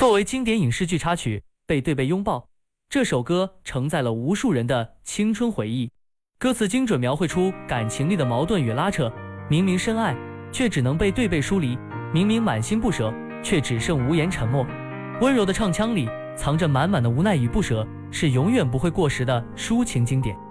作为经典影视剧插曲，背对背拥抱，这首歌承载了无数人的青春回忆。歌词精准描绘出感情里的矛盾与拉扯，明明深爱，却只能背对背疏离；明明满心不舍，却只剩无言沉默。温柔的唱腔里藏着满满的无奈与不舍，是永远不会过时的抒情经典。